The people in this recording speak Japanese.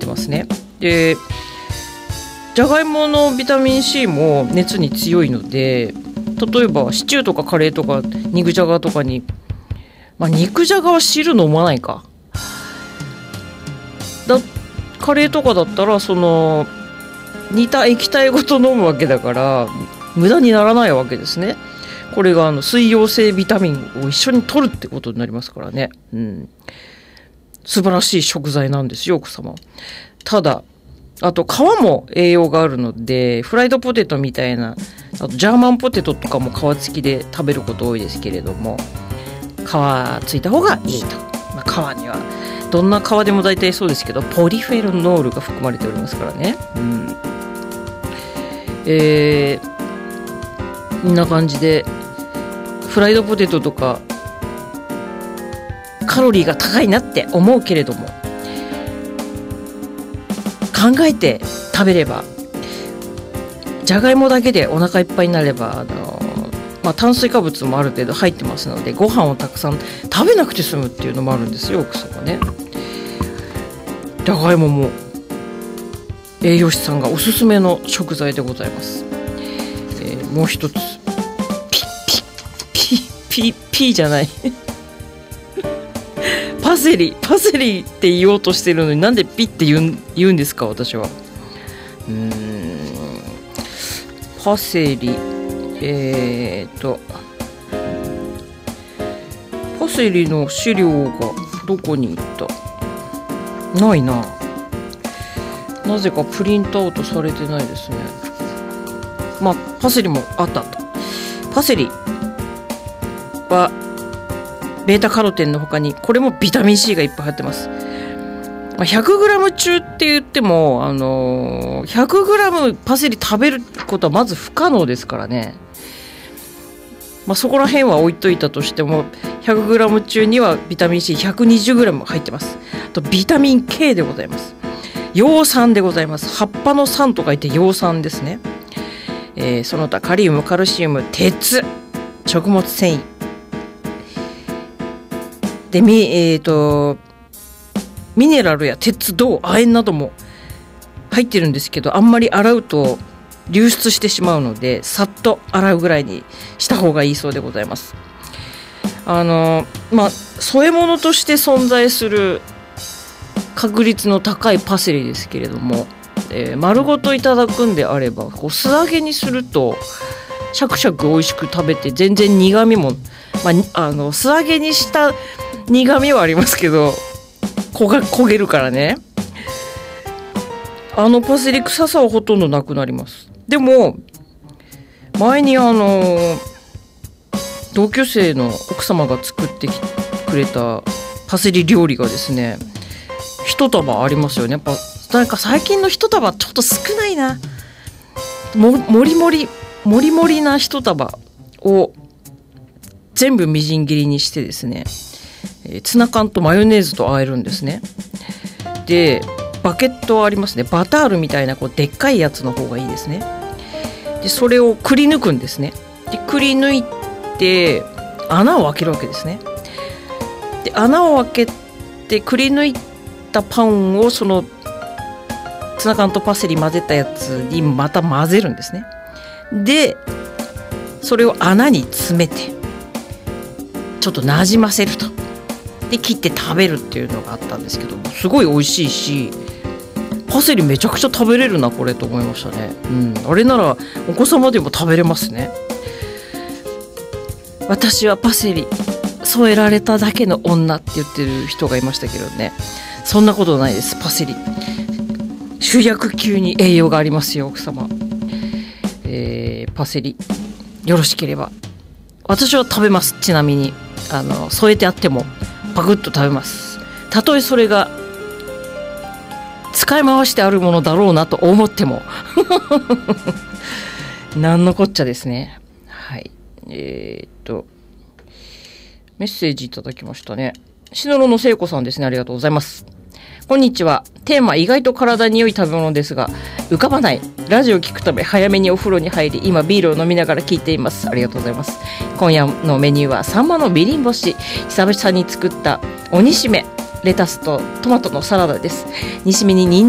ますね。でじゃがいものビタミン C も熱に強いので、例えばシチューとかカレーとか肉じゃがとかに、肉じゃがは汁飲まないか、カレーとかだったらその煮た液体ごと飲むわけだから無駄にならないわけですね。これが水溶性ビタミンを一緒に摂るってことになりますからね、素晴らしい食材なんですよ奥様。ただあと皮も栄養があるので、フライドポテトみたいな、あとジャーマンポテトとかも皮付きで食べること多いですけれども、皮ついた方がいいと、皮にはどんな皮でも大体そうですけどポリフェノールが含まれておりますからね、こんな感じでフライドポテトとかカロリーが高いなって思うけれども、考えて食べれば、じゃがいもだけでお腹いっぱいになれば炭水化物もある程度入ってますので、ご飯をたくさん食べなくて済むっていうのもあるんですよ奥様ね。じゃがいもも栄養士さんがおすすめの食材でございます。もう一つピじゃないパセリって言おうとしてるのになんでピって言うんですか。私はパセリパセリの資料がどこに行った？ないな。なぜかプリントアウトされてないですね。パセリもあったと。パセリはベータカロテンの他にこれもビタミン C がいっぱい入ってます。100g 中って言っても100g パセリ食べることはまず不可能ですからね。そこら辺は置いといたとしても 100g 中にはビタミン C120g 入ってます。あとビタミン K でございます。葉酸でございます。葉っぱの酸と書いて葉酸ですね。その他カリウム、カルシウム、鉄、食物繊維でミネラルや鉄、銅、亜鉛なども入ってるんですけど、あんまり洗うと流出してしまうのでさっと洗うぐらいにした方がいいそうでございます。添え物として存在する確率の高いパセリですけれども、丸ごといただくんであれば素揚げにするとシャクシャク美味しく食べて、全然苦味も、素揚げにした苦味はありますけど焦げるからね、パセリ臭さはほとんどなくなります。でも前に同級生の奥様が作ってくれたパセリ料理がですね、一束ありますよね。なんか最近の一束ちょっと少ないな。もりもりな一束を全部みじん切りにしてですね、ツナ缶とマヨネーズと和えるんですね。でバケットありますね。バタールみたいなでっかいやつの方がいいですね。でそれをくり抜くんですね。でくり抜いて穴を開けるわけですね。で穴を開けてくり抜いたパンをそのツナ缶とパセリ混ぜたやつにまた混ぜるんですね。でそれを穴に詰めてちょっとなじませると。で切って食べるっていうのがあったんですけど、すごい美味しいし、パセリめちゃくちゃ食べれるなこれと思いましたね。あれならお子様でも食べれますね。私はパセリ添えられただけの女って言ってる人がいましたけどね、そんなことないです。パセリ主役級に栄養がありますよ奥様。パセリよろしければ、私は食べます。ちなみに添えてあってもパクッと食べます。たとえそれが使い回してあるものだろうなと思ってもなんのこっちゃですね。はい。メッセージいただきましたね。しのろの聖子さんですね。ありがとうございます。こんにちは。テーマ意外と体に良い食べ物ですが浮かばない。ラジオを聞くため早めにお風呂に入り、今ビールを飲みながら聞いています。ありがとうございます。今夜のメニューはサンマのみりん干し、久々に作った鬼しめレタスとトマトのサラダです。煮しめに